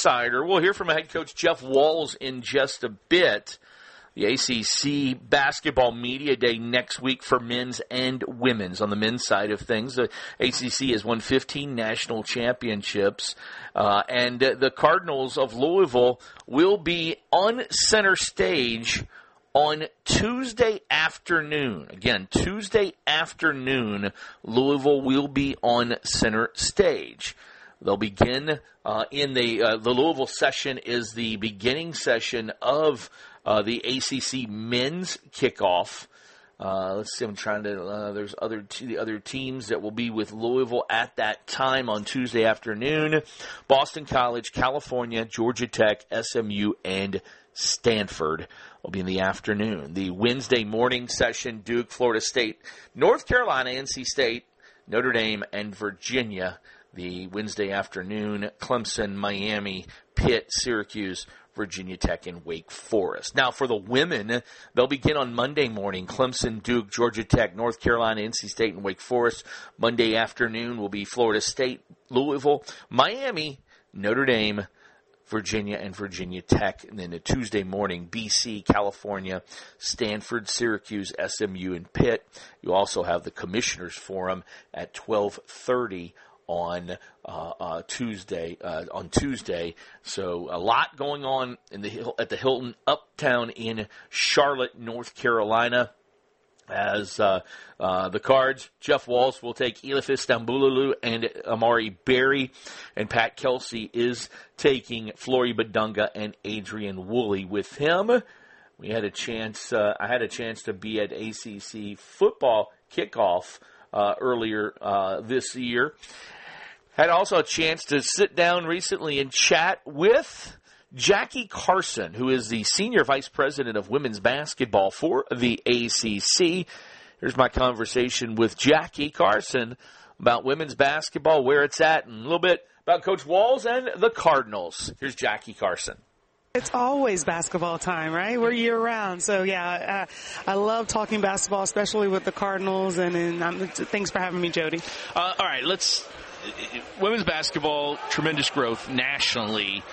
Insider. We'll hear from head coach Jeff Walz in just a bit. The ACC Basketball Media Day next week for men's and women's. On the men's side of things, the ACC has won 15 national championships, and the Cardinals of Louisville will be on center stage on Tuesday afternoon. Again, Tuesday afternoon, Louisville will be on center stage. They'll begin in the Louisville session is the beginning session of the ACC men's kickoff. Let's see. I'm trying to. There's the other teams that will be with Louisville at that time on Tuesday afternoon: Boston College, California, Georgia Tech, SMU, and Stanford will be in the afternoon. The Wednesday morning session: Duke, Florida State, North Carolina, NC State, Notre Dame, and Virginia. The Wednesday afternoon: Clemson, Miami, Pitt, Syracuse, Virginia Tech, and Wake Forest. Now, for the women, they'll begin on Monday morning. Clemson, Duke, Georgia Tech, North Carolina, NC State, and Wake Forest. Monday afternoon will be Florida State, Louisville, Miami, Notre Dame, Virginia, and Virginia Tech. And then a Tuesday morning, BC, California, Stanford, Syracuse, SMU, and Pitt. You also have the Commissioners Forum at 12:30 on Tuesday. So a lot going on at the Hilton Uptown in Charlotte, North Carolina. As the Cards, Jeff Walz will take Elif Istanbuloglu and Amari Berry, and Pat Kelsey is taking Flory Badunga and Adrian Woolley with him. We had a chance. I had a chance to be at ACC football kickoff earlier this year. Had also a chance to sit down recently and chat with Jackie Carson, who is the Senior Vice President of Women's Basketball for the ACC. Here's my conversation with Jackie Carson about women's basketball, where it's at, and a little bit about Coach Walz and the Cardinals. Here's Jackie Carson. It's always basketball time, right? We're year-round. So, yeah, I love talking basketball, especially with the Cardinals. And thanks for having me, Jody. All right, women's basketball, tremendous growth nationally.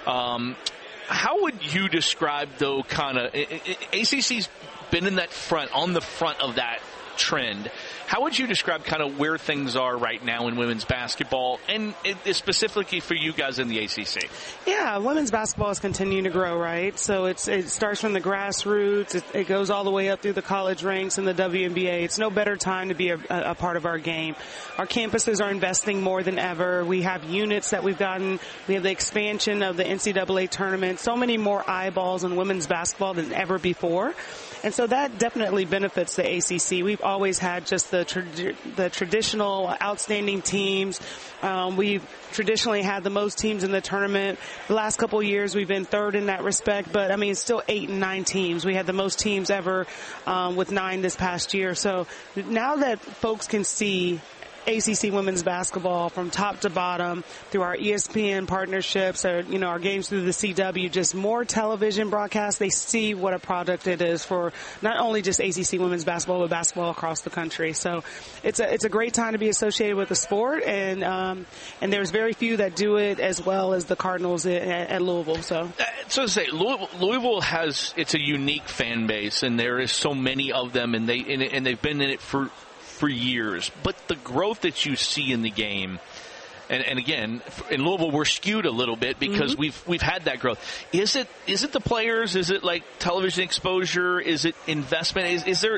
How would you describe, though, kind of ACC's been on the front of that trend. How would you describe kind of where things are right now in women's basketball, and specifically for you guys in the ACC? Yeah, women's basketball is continuing to grow, right? So it starts from the grassroots. It goes all the way up through the college ranks and the WNBA. It's no better time to be a part of our game. Our campuses are investing more than ever. We have units that we've gotten. We have the expansion of the NCAA tournament. So many more eyeballs on women's basketball than ever before. And so that definitely benefits the ACC. We've always had just the traditional outstanding teams. We've traditionally had the most teams in the tournament. The last couple of years we've been third in that respect, but I mean it's still 8 and 9 teams. We had the most teams ever with 9 this past year. So now that folks can see ACC women's basketball from top to bottom through our ESPN partnerships, our games through the CW, just more television broadcasts. They see what a product it is for not only just ACC women's basketball, but basketball across the country. So it's a great time to be associated with the sport, and there's very few that do it as well as the Cardinals at Louisville. So to say, Louisville it's a unique fan base, and there is so many of them, and they've been in it for years. But the growth that you see in the game, and again, in Louisville we're skewed a little bit because we've had that growth. Is it the players? Is it like television exposure? Is it investment? Is it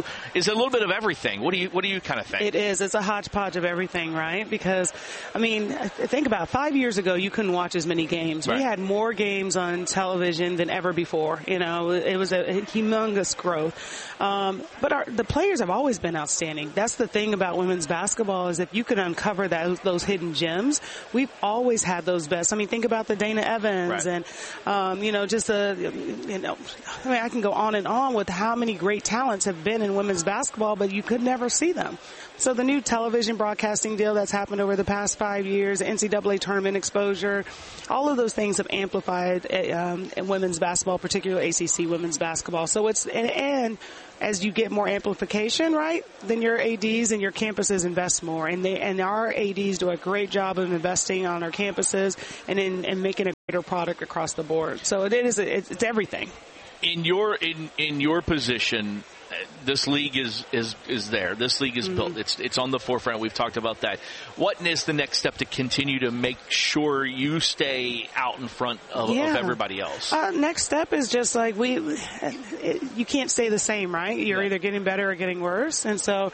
a little bit of everything? What do you kind of think? It is. It's a hodgepodge of everything, right? Because I mean, think about it. 5 years ago you couldn't watch as many games. Right. We had more games on television than ever before. It was a humongous growth. But the players have always been outstanding. That's the thing about women's basketball, is if you can uncover those hidden gems, we've always had those best. I mean, think about the Dana Evans, right. And I can go on and on with how many great talents have been in women's basketball, but you could never see them. So the new television broadcasting deal that's happened over the past 5 years, NCAA tournament exposure, all of those things have amplified in women's basketball, particularly ACC women's basketball. So and as you get more amplification, right, then your ADs and your campuses invest more. And our ADs do a great job of investing on our campuses and making a greater product across the board. So it's everything. In your position, this league is there. This league is built. It's on the forefront. We've talked about that. What is the next step to continue to make sure you stay out in front of everybody else? Next step is just like you can't stay the same, right? You're either getting better or getting worse. And so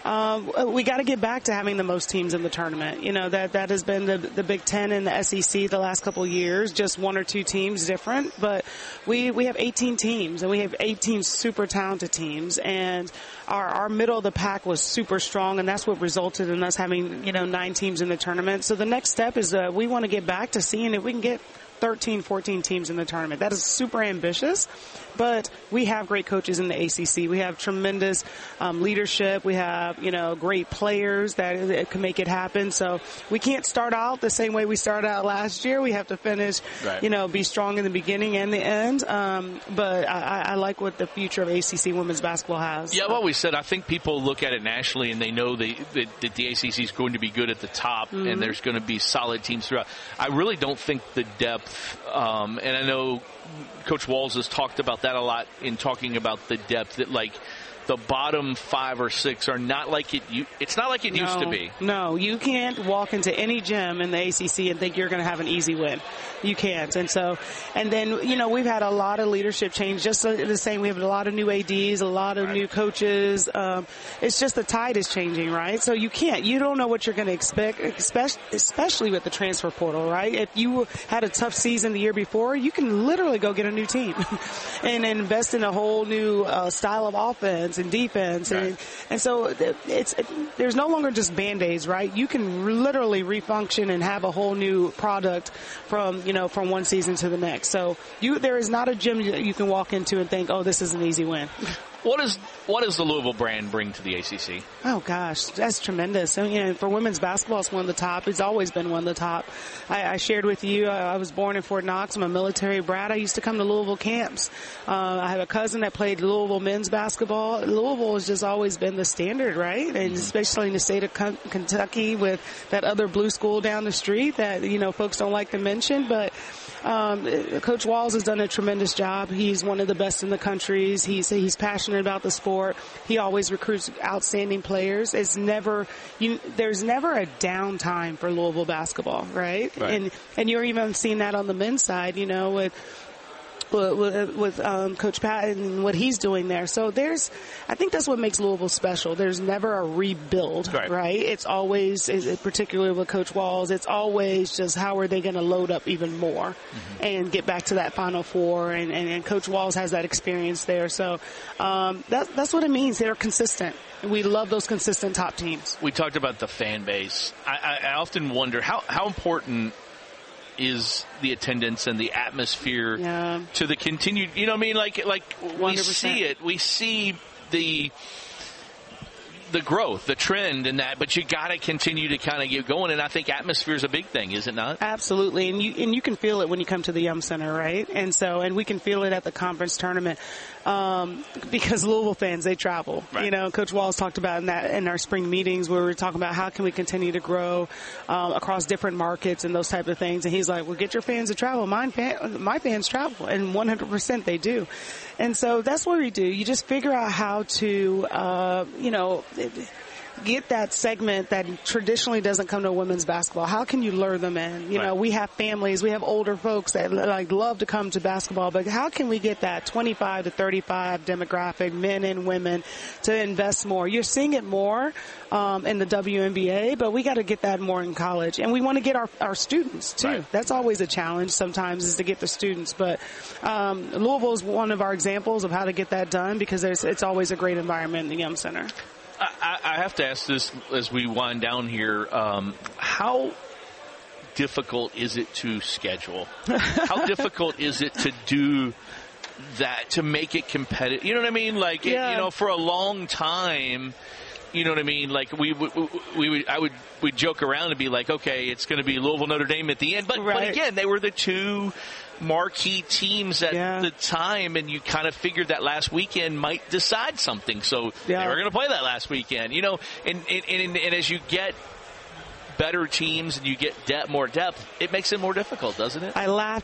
we got to get back to having the most teams in the tournament. You know, that has been the Big Ten and the SEC the last couple of years, just one or two teams different. But we have 18 teams, and we have 18 super talented teams. And our middle of the pack was super strong, and that's what resulted in us having, 9 teams in the tournament. So the next step is we want to get back to seeing if we can get 13, 14 teams in the tournament. That is super ambitious, but we have great coaches in the ACC. We have tremendous leadership. We have, great players that can make it happen. So we can't start out the same way we started out last year. We have to finish, be strong in the beginning and the end. But I like what the future of ACC women's basketball has. Yeah, I've always said I think people look at it nationally and they know that the ACC is going to be good at the top and there's going to be solid teams throughout. I really don't think the depth, and I know Coach Walls has talked about that a lot in talking about the depth, that like the bottom 5 or 6 are not like it's not like it used to be. No, you can't walk into any gym in the ACC and think you're going to have an easy win. You can't. And then, we've had a lot of leadership change. Just the same, we have a lot of new ADs, a lot of new coaches. It's just the tide is changing, right? So you don't know what you're going to expect, especially with the transfer portal, right? If you had a tough season the year before, you can literally go get a new team and invest in a whole new style of offense and defense. Right. And so there's no longer just Band-Aids, right? You can literally refunction and have a whole new product from one season to the next. So there is not a gym that you can walk into and think, oh, this is an easy win. What does the Louisville brand bring to the ACC? Oh gosh, that's tremendous. For women's basketball, it's one of the top. It's always been one of the top. I shared with you, I was born in Fort Knox. I'm a military brat. I used to come to Louisville camps. I have a cousin that played Louisville men's basketball. Louisville has just always been the standard, right? And especially in the state of Kentucky with that other blue school down the street that, folks don't like to mention. But Coach Walls has done a tremendous job. He's one of the best in the country. He's passionate about the sport. He always recruits outstanding players. There's never a downtime for Louisville basketball, right? And you're even seeing that on the men's side, with Coach Pat and what he's doing there. So I think that's what makes Louisville special. There's never a rebuild, right? It's always, particularly with Coach Walls, it's always just how are they going to load up even more and get back to that Final Four. And Coach Walls has that experience there. So that's what it means. They're consistent. We love those consistent top teams. We talked about the fan base. I often wonder how important is the attendance and the atmosphere to the continued, like 100%. We see the growth, the trend in that, but you got to continue to kind of get going, and I think atmosphere is a big thing, is it not? Absolutely, and you can feel it when you come to the Yum Center, right? And we can feel it at the conference tournament because Louisville fans, they travel. Right. Coach Walls talked about in our spring meetings where we were talking about how can we continue to grow across different markets and those type of things, and he's like, well, get your fans to travel. My fans travel, and 100% they do. And so that's what we do. You just figure out how to, get that segment that traditionally doesn't come to women's basketball. How can you lure them in? We have families, we have older folks that love to come to basketball, but how can we get that 25 to 35 demographic, men and women, to invest more? You're seeing it more in the WNBA, but we got to get that more in college. And we want to get our students, too. Right. That's always a challenge sometimes, is to get the students. But Louisville is one of our examples of how to get that done because it's always a great environment in the Yum Center. I have to ask this as we wind down here. How difficult is it to schedule? How difficult is it to do that, to make it competitive? You know what I mean? For a long time, you know what I mean? Like we'd joke around and be like, okay, it's going to be Louisville Notre Dame at the end. But again, they were the two marquee teams at the time, and you kind of figured that last weekend might decide something. So they were going to play that last weekend, and as you get better teams and you get more depth, it makes it more difficult, doesn't it? I laughed